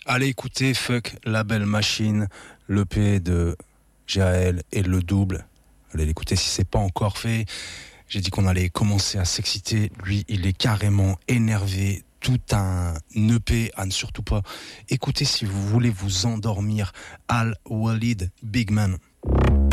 Allez écouter Fuck la belle machine, l'EP de Jaël et le double. Allez l'écouter si c'est pas encore fait. J'ai dit qu'on allait commencer à s'exciter. Lui, il est carrément énervé. Tout un EP à ne surtout pas écouter si vous voulez vous endormir. Al Walid Big Man.